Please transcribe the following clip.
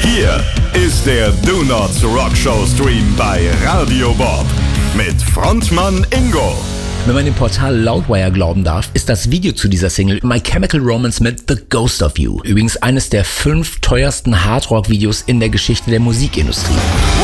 Hier ist der Do Not Rock Show Stream bei Radio Bob mit Frontmann Ingo. Wenn man dem Portal Loudwire glauben darf, ist das Video zu dieser Single My Chemical Romance mit The Ghost of You. Übrigens eines der 5 teuersten Hardrock-Videos in der Geschichte der Musikindustrie.